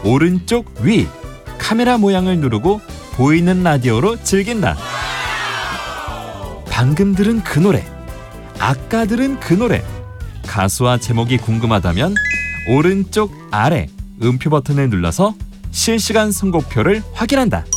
오른쪽 위 카메라 모양을 누르고 보이는 라디오로 즐긴다. 방금 들은 그 노래, 아까 들은 그 노래, 가수와 제목이 궁금하다면 오른쪽 아래 음표 버튼을 눌러서 실시간 선곡표를 확인한다.